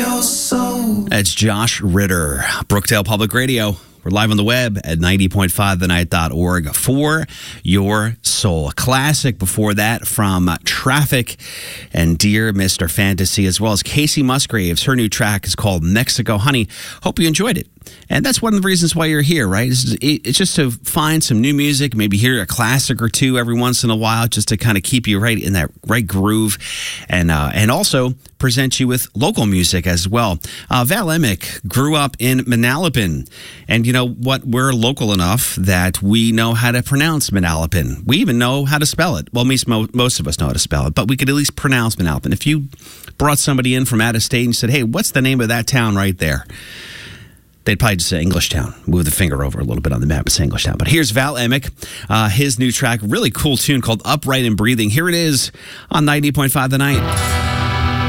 your soul. That's Josh Ritter, Brookdale Public Radio. We're live on the web at 90.5thenight.org for your soul. A classic before that from Traffic and Dear Mr. Fantasy, as well as Casey Musgraves. Her new track is called Mexico Honey. Hope you enjoyed it. And that's one of the reasons why you're here, right? It's just to find some new music, maybe hear a classic or two every once in a while, just to kind of keep you right in that right groove, and also present you with local music as well. Val Emick grew up in Manalapan, and you know what? We're local enough that we know how to pronounce Manalapan. We even know how to spell it. Well, most of us know how to spell it, but we could at least pronounce Manalapan. If you brought somebody in from out of state and said, "Hey, what's the name of that town right there?" They'd probably just say Englishtown. Move the finger over a little bit on the map and say Englishtown. But here's Val Emick, his new track, really cool tune called Upright and Breathing. Here it is on 90.5 The Night.